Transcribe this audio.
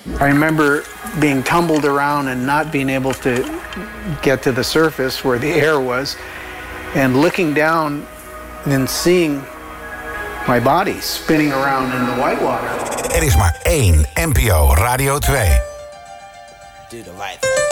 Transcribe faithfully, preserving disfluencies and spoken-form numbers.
I remember being tumbled around and not being able to get to the surface where the air was, and looking down and seeing my body spinning around in the whitewater. Er is maar één N P O Radio twee. Do the right thing.